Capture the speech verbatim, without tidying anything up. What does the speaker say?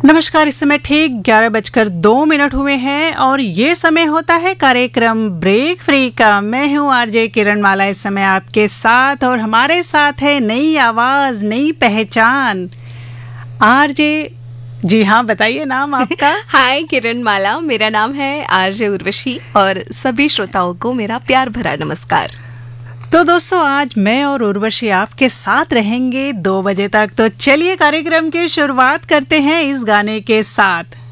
नमस्कार। इस समय ठीक ग्यारह बजकर दो मिनट हुए हैं और ये समय होता है कार्यक्रम ब्रेक फ्री का। मैं हूँ आरजे किरण माला इस समय आपके साथ, और हमारे साथ है नई आवाज नई पहचान आरजे। जी हाँ, बताइए नाम आपका। हाय किरण माला, मेरा नाम है आरजे उर्वशी और सभी श्रोताओं को मेरा प्यार भरा नमस्कार। तो दोस्तों, आज मैं और उर्वशी आपके साथ रहेंगे दो बजे तक। तो चलिए कार्यक्रम की शुरुआत करते हैं इस गाने के साथ।